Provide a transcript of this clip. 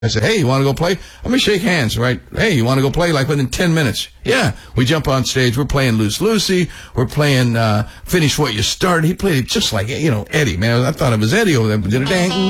I said, hey, you want to go play? I'm going to shake hands, right? Hey, you want to go play? Like within 10 minutes. Yeah. We jump on stage. We're playing Loose Lucy. We're playing Finish What You Started. He played it just like, Eddie, man. I thought it was Eddie over there. Did a dang.